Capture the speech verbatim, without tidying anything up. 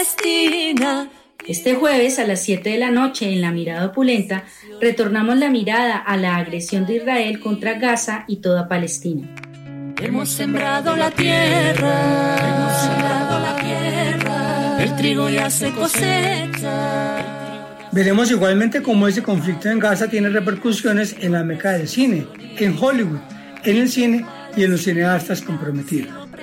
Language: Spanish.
Palestina. Este jueves a las siete de la noche en La Mirada Opulenta retornamos la mirada a la agresión de Israel contra Gaza y toda Palestina. Hemos sembrado la tierra, hemos sembrado la tierra, el trigo ya se cosecha. Veremos igualmente cómo ese conflicto en Gaza tiene repercusiones en la meca del cine, en Hollywood, en el cine y en los cineastas comprometidos.